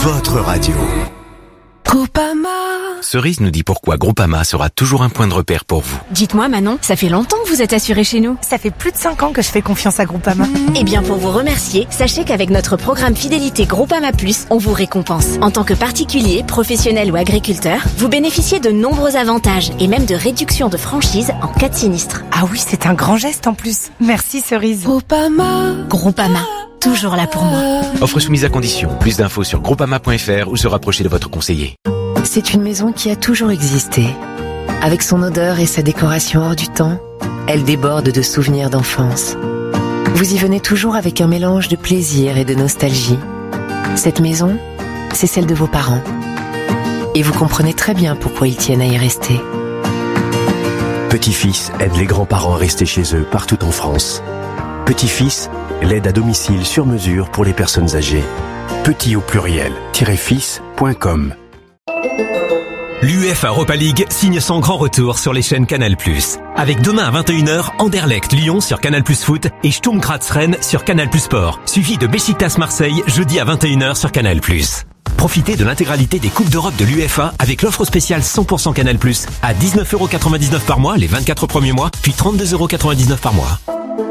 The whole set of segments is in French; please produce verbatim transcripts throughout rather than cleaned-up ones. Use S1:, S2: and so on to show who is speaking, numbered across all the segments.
S1: votre radio.
S2: Groupama.
S3: Cerise nous dit pourquoi Groupama sera toujours un point de repère pour vous.
S2: Dites-moi Manon, ça fait longtemps que vous êtes assurée chez nous.
S4: Ça fait plus de cinq ans que je fais confiance à Groupama.
S2: Eh bien pour vous remercier, sachez qu'avec notre programme fidélité Groupama Plus, on vous récompense. En tant que particulier, professionnel ou agriculteur, vous bénéficiez de nombreux avantages et même de réductions de franchise en cas de sinistre.
S4: Ah oui, c'est un grand geste en plus. Merci Cerise.
S2: Groupama. Groupama. Toujours là pour moi.
S3: Offre soumise à condition. Plus d'infos sur groupama point f r ou se rapprocher de votre conseiller.
S5: C'est une maison qui a toujours existé. Avec son odeur et sa décoration hors du temps, elle déborde de souvenirs d'enfance. Vous y venez toujours avec un mélange de plaisir et de nostalgie. Cette maison, c'est celle de vos parents. Et vous comprenez très bien pourquoi ils tiennent à y rester.
S1: Petit-fils aide les grands-parents à rester chez eux partout en France. Petit-fils, l'aide à domicile sur mesure pour les personnes âgées. Petit au pluriel, fils point com.
S6: L'UEFA Europa League signe son grand retour sur les chaînes Canal+. Avec demain à vingt et une heures, Anderlecht Lyon sur Canal+ Foot et Sturm Graz Rennes sur Canal+ Sport. Suivi de Beşiktaş Marseille jeudi à vingt et une heures sur Canal+. Profitez de l'intégralité des Coupes d'Europe de l'UEFA avec l'offre spéciale cent pour cent Canal+, à dix-neuf euros quatre-vingt-dix-neuf par mois les vingt-quatre premiers mois, puis trente-deux euros quatre-vingt-dix-neuf par mois.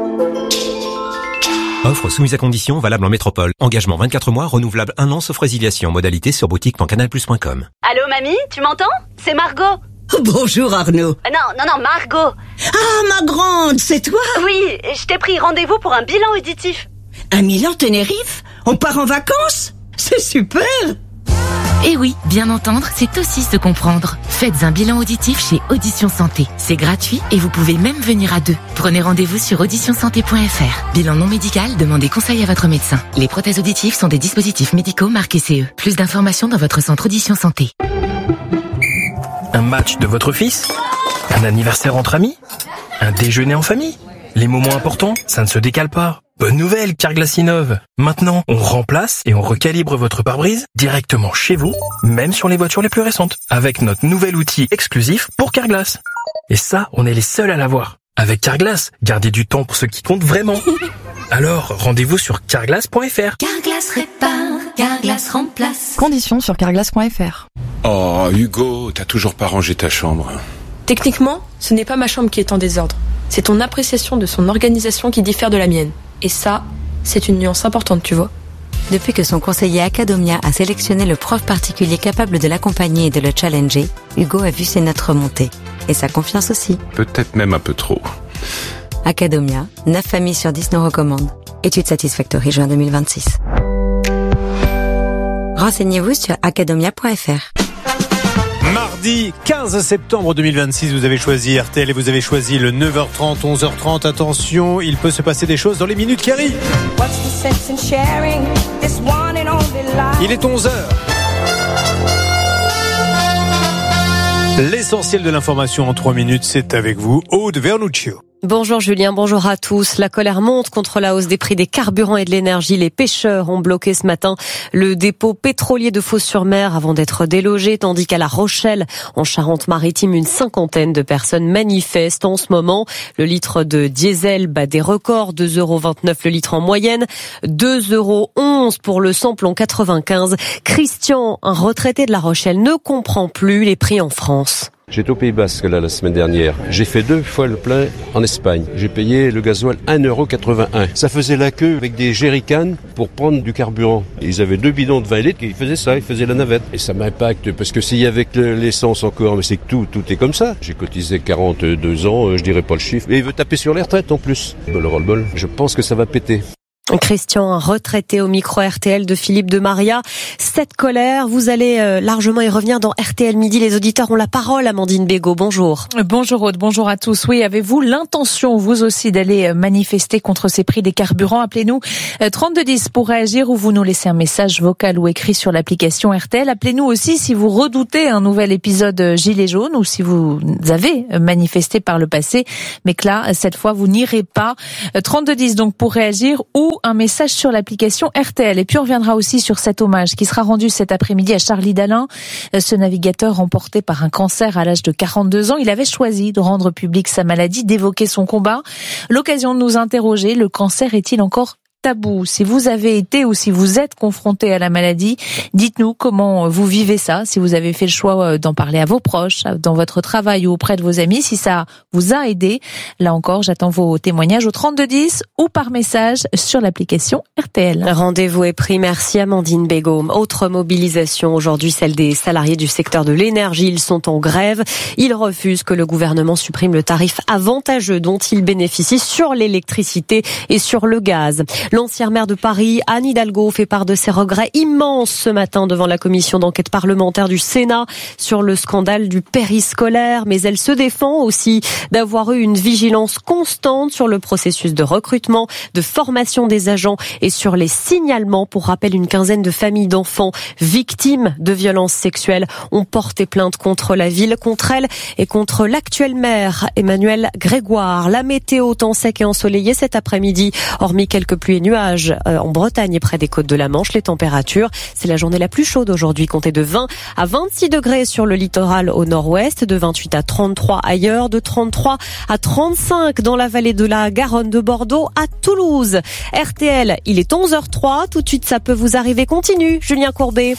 S6: Offre soumise à condition, valable en métropole. Engagement vingt-quatre mois, renouvelable un an sauf résiliation. Modalité sur boutique point canal plus point com.
S7: Allô mamie, tu m'entends? C'est Margot.
S8: Bonjour Arnaud.
S7: Euh, non, non, non, Margot.
S8: Ah, ma grande, c'est toi?
S7: Oui, je t'ai pris rendez-vous pour un bilan auditif.
S8: Un Milan Tenerife? On part en vacances? C'est super.
S9: Eh oui, bien entendre, c'est aussi se comprendre. Faites un bilan auditif chez Audition Santé. C'est gratuit et vous pouvez même venir à deux. Prenez rendez-vous sur audition santé point f r. Bilan non médical, demandez conseil à votre médecin. Les prothèses auditives sont des dispositifs médicaux marqués C E. Plus d'informations dans votre centre Audition Santé.
S10: Un match de votre fils? Un anniversaire entre amis? Un déjeuner en famille? Les moments importants, ça ne se décale pas. Bonne nouvelle, Carglass innove. Maintenant, on remplace et on recalibre votre pare-brise directement chez vous, même sur les voitures les plus récentes, avec notre nouvel outil exclusif pour Carglass. Et ça, on est les seuls à l'avoir. Avec Carglass, gardez du temps pour ce qui compte vraiment. Alors, rendez-vous sur carglass point f r.
S11: Carglass répare, Carglass remplace.
S12: Conditions sur carglass point f r.
S13: Oh, Hugo, t'as toujours pas rangé ta chambre.
S14: Techniquement, ce n'est pas ma chambre qui est en désordre. C'est ton appréciation de son organisation qui diffère de la mienne. Et ça, c'est une nuance importante, tu vois.
S15: Depuis que son conseiller Acadomia a sélectionné le prof particulier capable de l'accompagner et de le challenger, Hugo a vu ses notes remonter. Et sa confiance aussi.
S13: Peut-être même un peu trop.
S15: Acadomia, neuf familles sur dix nous recommandent. Étude Satisfactory, juin deux mille vingt-six. Renseignez-vous sur acadomia point f r.
S16: Mardi quinze septembre deux mille vingt-six, vous avez choisi R T L et vous avez choisi le neuf heures trente, onze heures trente. Attention, il peut se passer des choses dans les minutes qui arrivent. Il est onze heures. L'essentiel de l'information en trois minutes, c'est avec vous, Aude Vernuccio.
S17: Bonjour Julien, bonjour à tous. La colère monte contre la hausse des prix des carburants et de l'énergie. Les pêcheurs ont bloqué ce matin le dépôt pétrolier de Fos-sur-Mer avant d'être délogés, tandis qu'à La Rochelle, en Charente-Maritime, une cinquantaine de personnes manifestent en ce moment. Le litre de diesel bat des records, deux euros vingt-neuf le litre en moyenne, deux euros onze pour le samplon quatre-vingt-quinze. Christian, un retraité de La Rochelle, ne comprend plus les prix en France.
S18: J'étais au Pays Basque là la semaine dernière. J'ai fait deux fois le plein en Espagne. J'ai payé le gasoil un euro quatre-vingt-un. Ça faisait la queue avec des jerrycans pour prendre du carburant. Ils avaient deux bidons de vingt litres et ils faisaient ça, ils faisaient la navette. Et ça m'impacte parce que s'il y avait que l'essence encore, mais c'est que tout, tout est comme ça. J'ai cotisé quarante-deux ans, je dirais pas le chiffre. Et il veut taper sur les retraites en plus. Le roll-ball, je pense que ça va péter.
S17: Christian, un retraité au micro R T L de Philippe de Maria. Cette colère, vous allez largement y revenir dans R T L Midi. Les auditeurs ont la parole. Amandine Bégaud, bonjour.
S19: Bonjour Aude, bonjour à tous. Oui, avez-vous l'intention, vous aussi, d'aller manifester contre ces prix des carburants? Appelez-nous trente-deux dix pour réagir ou vous nous laissez un message vocal ou écrit sur l'application R T L. Appelez-nous aussi si vous redoutez un nouvel épisode Gilets jaunes ou si vous avez manifesté par le passé, mais que là, cette fois, vous n'irez pas. trente-deux dix donc pour réagir ou un message sur l'application R T L. Et puis on reviendra aussi sur cet hommage qui sera rendu cet après-midi à Charlie Dalin. Ce navigateur emporté par un cancer à l'âge de quarante-deux ans, il avait choisi de rendre public sa maladie, d'évoquer son combat. L'occasion de nous interroger, le cancer est-il encore tabou. Si vous avez été ou si vous êtes confronté à la maladie, dites-nous comment vous vivez ça, si vous avez fait le choix d'en parler à vos proches, dans votre travail ou auprès de vos amis, si ça vous a aidé. Là encore, j'attends vos témoignages au trente-deux dix ou par message sur l'application R T L.
S17: Rendez-vous est pris. Merci Amandine Bégaud. Autre mobilisation aujourd'hui, celle des salariés du secteur de l'énergie. Ils sont en grève. Ils refusent que le gouvernement supprime le tarif avantageux dont ils bénéficient sur l'électricité et sur le gaz. L'ancienne maire de Paris, Anne Hidalgo, fait part de ses regrets immenses ce matin devant la commission d'enquête parlementaire du Sénat sur le scandale du périscolaire. Mais elle se défend aussi d'avoir eu une vigilance constante sur le processus de recrutement, de formation des agents et sur les signalements. Pour rappel, une quinzaine de familles d'enfants victimes de violences sexuelles ont porté plainte contre la ville, contre elle et contre l'actuel maire, Emmanuel Grégoire. La météo, temps sec et ensoleillé cet après-midi, hormis quelques pluies et nuages en Bretagne et près des côtes de la Manche. Les températures, c'est la journée la plus chaude aujourd'hui, comptez de vingt à vingt-six degrés sur le littoral au nord-ouest, de vingt-huit à trente-trois ailleurs, de trente-trois à trente-cinq dans la vallée de la Garonne, de Bordeaux à Toulouse. R T L, il est onze heures trois, tout de suite ça peut vous arriver, continue Julien Courbet.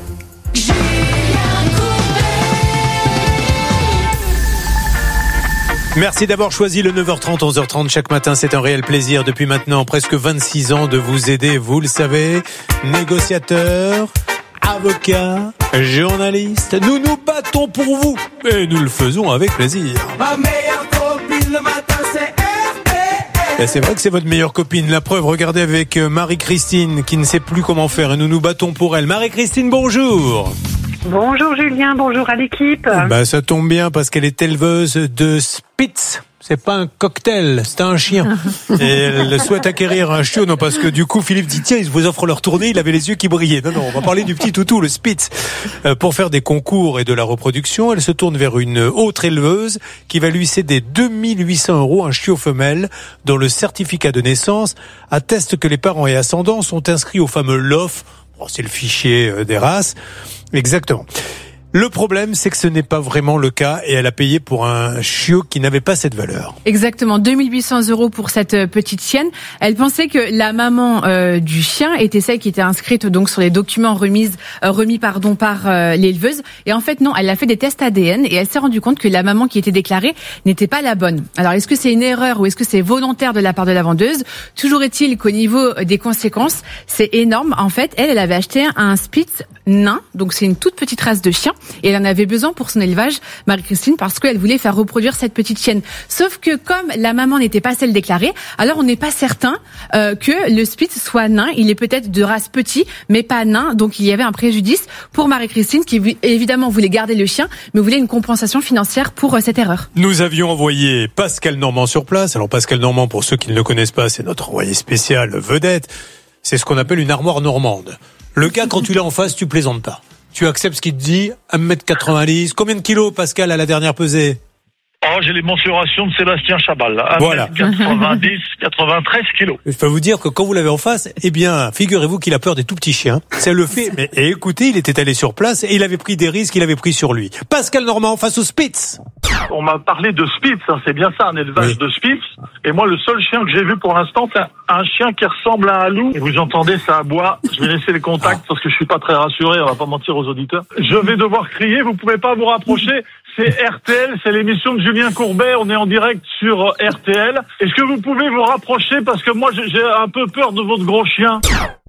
S16: Merci d'avoir choisi le neuf heures trente, onze heures trente chaque matin. C'est un réel plaisir depuis maintenant presque vingt-six ans de vous aider, vous le savez. Négociateurs, avocats, journalistes, nous nous battons pour vous et nous le faisons avec plaisir.
S20: Ma meilleure copine le matin, c'est R T L.
S16: Et c'est vrai que c'est votre meilleure copine. La preuve, regardez avec Marie-Christine qui ne sait plus comment faire et nous nous battons pour elle. Marie-Christine, bonjour.
S21: Bonjour Julien, bonjour à l'équipe.
S16: Bah ça tombe bien parce qu'elle est éleveuse de Spitz. C'est pas un cocktail, c'est un chien. Et elle souhaite acquérir un chiot, non parce que du coup Philippe dit tiens, ils vous offrent leur tournée, il avait les yeux qui brillaient. Non, non, on va parler du petit toutou, le Spitz. Euh, pour faire des concours et de la reproduction, elle se tourne vers une autre éleveuse qui va lui céder deux mille huit cents euros un chiot femelle dont le certificat de naissance atteste que les parents et ascendants sont inscrits au fameux L O F. Oh, c'est le fichier des races. Exactement. Le problème, c'est que ce n'est pas vraiment le cas et elle a payé pour un chiot qui n'avait pas cette valeur.
S22: Exactement, deux mille huit cents euros pour cette petite chienne. Elle pensait que la maman euh, du chien était celle qui était inscrite donc sur les documents remis, euh, remis pardon, par euh, l'éleveuse. Et en fait, non, elle a fait des tests A D N et elle s'est rendue compte que la maman qui était déclarée n'était pas la bonne. Alors, est-ce que c'est une erreur ou est-ce que c'est volontaire de la part de la vendeuse ? Toujours est-il qu'au niveau des conséquences, c'est énorme. En fait, elle, elle avait acheté un Spitz nain, donc c'est une toute petite race de chien. Et elle en avait besoin pour son élevage, Marie-Christine, parce qu'elle voulait faire reproduire cette petite chienne. Sauf que comme la maman n'était pas celle déclarée, alors on n'est pas certain euh, que le Spitz soit nain. Il est peut-être de race petit, mais pas nain. Donc il y avait un préjudice pour Marie-Christine qui évidemment voulait garder le chien, mais voulait une compensation financière pour euh, cette erreur.
S16: Nous avions envoyé Pascal Normand sur place. Alors Pascal Normand, pour ceux qui ne le connaissent pas, c'est notre envoyé spécial vedette. C'est ce qu'on appelle une armoire normande. Le gars, quand tu l'as en face, tu plaisantes pas. Tu acceptes ce qu'il te dit, un mètre quatre-vingt-dix. Combien de kilos, Pascal, à la dernière pesée ?
S23: Oh, j'ai les mensurations de Sébastien Chabal.
S16: Voilà.
S23: quatre-vingt-dix, quatre-vingt-treize kilos.
S16: Je peux vous dire que quand vous l'avez en face, eh bien, figurez-vous qu'il a peur des tout petits chiens. C'est le fait. Mais et écoutez, il était allé sur place et il avait pris des risques qu'il avait pris sur lui. Pascal Normand face au Spitz.
S23: On m'a parlé de Spitz, hein, c'est bien ça, un élevage oui. de Spitz. Et moi, le seul chien que j'ai vu pour l'instant, c'est un chien qui ressemble à un loup. Et vous entendez, ça aboie. Je vais laisser les contacts parce que je suis pas très rassuré, on va pas mentir aux auditeurs. Je vais devoir crier, vous pouvez pas vous rapprocher. C'est R T L, c'est l'émission de Julien Courbet, on est en direct sur R T L. Est-ce que vous pouvez vous rapprocher parce que moi j'ai un peu peur de votre gros chien.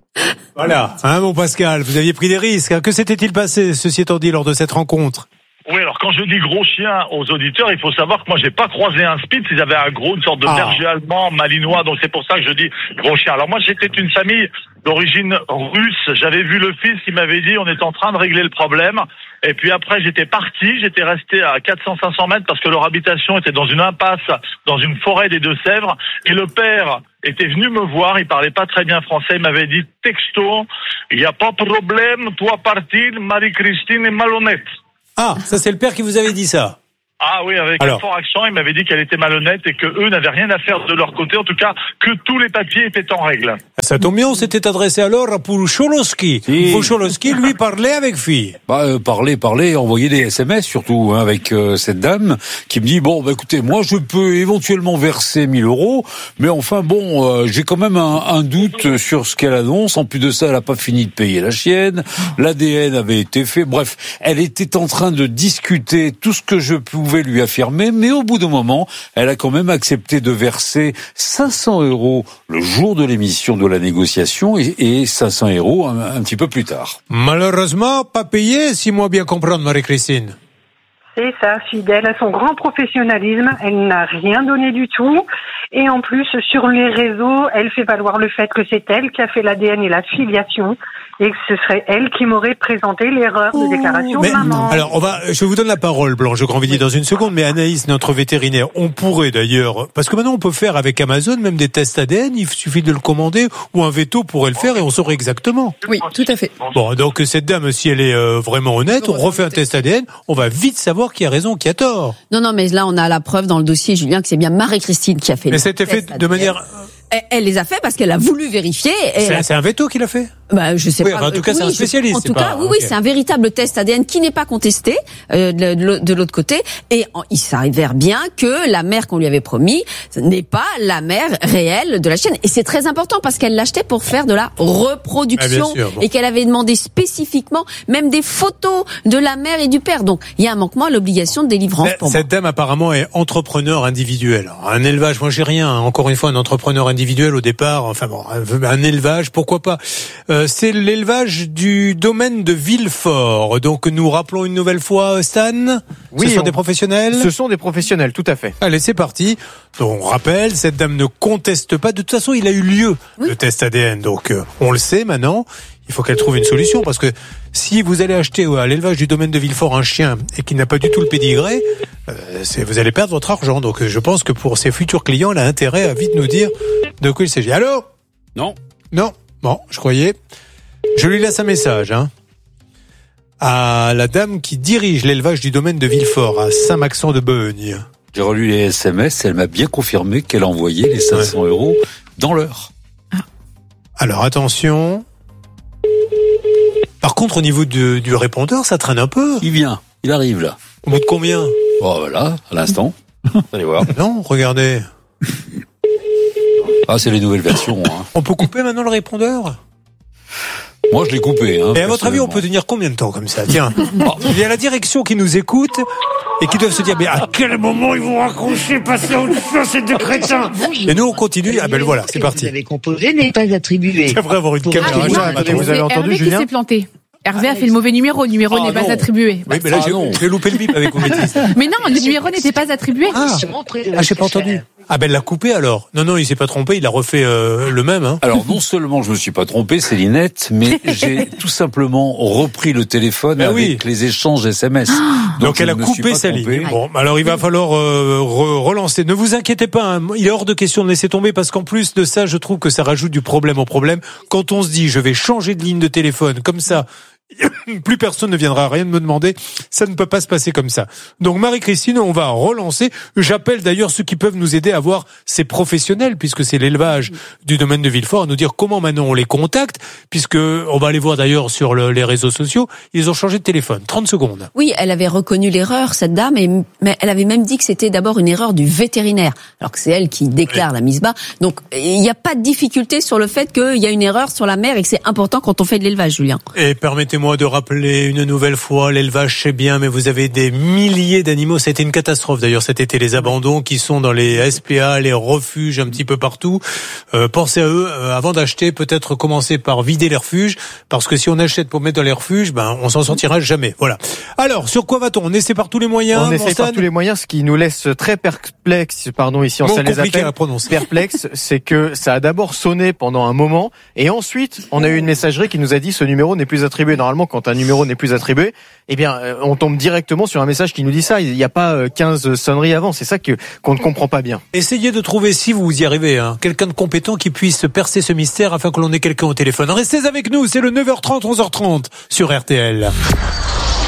S16: Voilà, hein mon Pascal, vous aviez pris des risques. Que s'était-il passé, ceci étant dit, lors de cette rencontre ?
S23: Oui, alors quand je dis gros chien aux auditeurs, il faut savoir que moi j'ai pas croisé un Spitz, ils avaient un gros, une sorte de ah. berger allemand, malinois, donc c'est pour ça que je dis gros chien. Alors moi j'étais une famille d'origine russe, j'avais vu le fils qui m'avait dit on est en train de régler le problème, et puis après j'étais parti, j'étais resté à quatre cents à cinq cents mètres parce que leur habitation était dans une impasse, dans une forêt des Deux-Sèvres, et le père était venu me voir, il parlait pas très bien français, il m'avait dit texto, il y a pas de problème, toi partir, Marie-Christine est malhonnête.
S16: Ah, ça c'est le père qui vous avait dit ça.
S23: Ah oui, avec
S16: Alors.
S23: un fort accent, il m'avait dit qu'elle était malhonnête et que eux n'avaient rien à faire de leur côté, en tout cas que tous les papiers étaient en règle.
S16: Ça tombe bien, on s'était adressé alors à Poucholowski.
S2: Si.
S16: Poucholowski, lui, parlait avec fille.
S2: Bah, euh, parler, parler, envoyer des S M S surtout hein, avec euh, cette dame qui me dit bon, bah écoutez, moi je peux éventuellement verser mille euros, mais enfin bon, euh, j'ai quand même un, un doute sur ce qu'elle annonce. En plus de ça, elle a pas fini de payer la chienne. L'A D N avait été fait. Bref, elle était en train de discuter tout ce que je pouvais lui affirmer, mais au bout d'un moment, elle a quand même accepté de verser cinq cents euros le jour de l'émission de la négociation et, et cinq cents euros un, un petit peu plus tard.
S16: Malheureusement, pas payé, si moi bien comprendre, Marie-Christine.
S21: C'est ça, fidèle à son grand professionnalisme, elle n'a rien donné du tout. Et en plus, sur les réseaux, elle fait valoir le fait que c'est elle qui a fait l'A D N et la filiation, et que ce serait elle qui m'aurait présenté l'erreur de déclaration
S16: Mais,
S21: de maman.
S16: alors, on va, je vous donne la parole, Blanche Grandvilliers, dans une seconde, mais Anaïs, notre vétérinaire, on pourrait d'ailleurs, parce que maintenant on peut faire avec Amazon même des tests A D N, il suffit de le commander, ou un veto pourrait le faire et on saurait exactement.
S22: Oui, tout à fait.
S16: Bon, donc cette dame, si elle est euh, vraiment honnête, on refait un test A D N, on va vite savoir qui a raison, qui a tort.
S3: Non, non, mais là, on a la preuve dans le dossier, Julien, que c'est bien Marie-Christine qui a fait.
S16: Mais
S3: le
S16: c'était fait
S3: test
S16: de manière...
S3: Elle, elle les a fait parce qu'elle a voulu vérifier. Et
S16: C'est,
S3: elle a...
S16: c'est un veto qu'il a fait?
S3: Bah, je sais
S16: Oui,
S3: pas.
S16: enfin, en tout cas,
S3: oui,
S16: c'est un
S3: je-
S16: spécialiste,
S3: En
S16: c'est
S3: tout
S16: pas-
S3: cas, oui,
S16: ok.
S3: oui, c'est un véritable test A D N qui n'est pas contesté euh, de, de, de l'autre côté. Et en- il s'avère bien que la mère qu'on lui avait promis n'est pas la mère réelle de la chienne. Et c'est très important parce qu'elle l'achetait pour faire de la reproduction
S16: Ah, bien sûr, bon.
S3: et qu'elle avait demandé spécifiquement même des photos de la mère et du père. Donc, il y a un manquement à l'obligation de délivrance
S16: Mais
S3: pour moi.
S16: cette dame apparemment est entrepreneur individuel. Alors, un élevage, moi j'ai rien. hein. Encore une fois, un entrepreneur individuel au départ. Enfin bon, un, un élevage, pourquoi pas. Euh, c'est l'élevage du domaine de Villefort. Donc nous rappelons une nouvelle fois, Stan.
S4: Oui,
S16: ce sont
S4: on-
S16: des professionnels.
S4: Ce sont des professionnels, tout à fait.
S16: Allez, c'est parti. Donc, on rappelle, cette dame ne conteste pas. De toute façon, il a eu lieu, le test A D N. Donc, euh, on le sait maintenant. Il faut qu'elle trouve une solution parce que si vous allez acheter à l'élevage du domaine de Villefort un chien et qui n'a pas du tout le pédigré, euh, c'est, vous allez perdre votre argent. Donc, euh, je pense que pour ses futurs clients, elle a intérêt à vite nous dire de quoi il s'agit. Allô?
S2: Non.
S16: Non. Bon, je croyais. Je lui laisse un message, hein. À la dame qui dirige l'élevage du domaine de Villefort à Saint-Maxent de Beugne.
S2: J'ai relu les S M S, elle m'a bien confirmé qu'elle envoyait les cinq cents euros dans l'heure.
S16: Alors attention. Par contre, au niveau du, du répondeur, ça traîne un peu.
S2: Il vient, il arrive là.
S16: Au bout de combien?
S2: Bon, voilà, à l'instant. Vous allez voir.
S16: Non, regardez.
S2: Ah, c'est les nouvelles versions. Hein.
S16: On peut couper maintenant le répondeur?
S2: Moi, je l'ai coupé. Hein,
S16: Et à votre avis, on peut tenir combien de temps comme ça? Tiens, il y a la direction qui nous écoute et qui doivent se dire, mais à quel moment ils vont raccrocher, passer à autre chose, c'est des crétins? Et nous, on continue. Ah ben voilà, c'est parti.
S24: Vous avez composé n'est pas attribué.
S16: C'est vrai avoir une caméra.
S22: Ah,
S16: Ah,
S22: non,
S16: vous avez
S22: c'est
S16: entendu,
S22: Hervé qui
S16: Julien?
S22: s'est planté. Hervé a fait le mauvais numéro. Le numéro
S16: Ah,
S22: n'est pas
S16: non.
S22: attribué.
S16: Oui, mais là, j'ai, j'ai loupé le bip avec vos bêtises.
S22: Mais non, le numéro n'était pas attribué.
S16: Ah, ah j'ai pas entendu. Ah ben, elle l'a coupé alors. Non, non, il s'est pas trompé, il a refait euh, le même. Hein.
S2: Alors, non seulement je me suis pas trompé, c'est Linette, mais j'ai tout simplement repris le téléphone
S16: Ben
S2: avec
S16: oui.
S2: les échanges S M S.
S16: Donc,
S2: je
S16: elle a
S2: ne me suis
S16: coupé
S2: pas
S16: sa
S2: trompé.
S16: ligne. Bon, alors il va falloir euh, re- relancer. Ne vous inquiétez pas, hein. Il est hors de question de laisser tomber parce qu'en plus de ça, je trouve que ça rajoute du problème au problème. Quand on se dit, je vais changer de ligne de téléphone comme ça, plus personne ne viendra rien me demander. Ça ne peut pas se passer comme ça. Donc Marie-Christine, on va relancer. J'appelle d'ailleurs ceux qui peuvent nous aider à voir ces professionnels, puisque c'est l'élevage du domaine de Villefort, à nous dire comment maintenant on les contacte, puisque on va aller voir d'ailleurs sur le- les réseaux sociaux. Ils ont changé de téléphone. trente secondes.
S3: Oui, elle avait reconnu l'erreur, cette dame, et, mais elle avait même dit que c'était d'abord une erreur du vétérinaire, alors que c'est elle qui déclare la mise bas. Donc, il n'y a pas de difficulté sur le fait qu'il y a une erreur sur la mère et que c'est important quand on fait de l'élevage, Julien.
S16: Et permettez-moi de rappeler une nouvelle fois, l'élevage c'est bien, mais vous avez des milliers d'animaux. Ça a été une catastrophe d'ailleurs cet été, les abandons qui sont dans les S P A, les refuges un petit peu partout. Euh, pensez à eux euh, avant d'acheter, peut-être commencer par vider les refuges, parce que si on achète pour mettre dans les refuges, ben on s'en sortira jamais. Voilà. Alors, sur quoi va-t-on? On essaie par tous les moyens.
S4: On essaie
S16: Morstad
S4: par tous les moyens, ce qui nous laisse très perplexe, pardon, ici en
S16: Mot
S4: salle des
S16: compliqué
S4: appels.
S16: à prononcer.
S4: Perplexe, c'est que ça a d'abord sonné pendant un moment, et ensuite, on a eu une messagerie qui nous a dit ce numéro n'est plus attribué. Normalement, quand un numéro n'est plus attribué, eh bien, euh, on tombe directement sur un message qui nous dit ça. Il n'y a pas euh, quinze sonneries avant. C'est ça que qu'on ne comprend pas bien.
S16: Essayez de trouver, si vous y arrivez, hein, quelqu'un de compétent qui puisse percer ce mystère afin que l'on ait quelqu'un au téléphone. Restez avec nous, c'est le neuf heures trente, onze heures trente sur R T L.